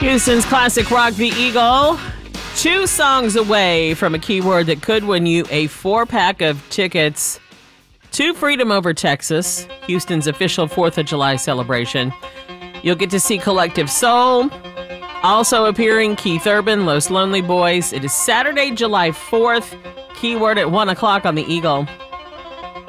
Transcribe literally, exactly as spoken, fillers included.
Houston's classic rock, The Eagle. Two songs away from a keyword that could win you a four-pack of tickets to Freedom Over Texas, Houston's official fourth of July celebration. You'll get to see Collective Soul. Also appearing, Keith Urban, Los Lonely Boys. It is Saturday, July fourth. Keyword at one o'clock on The Eagle.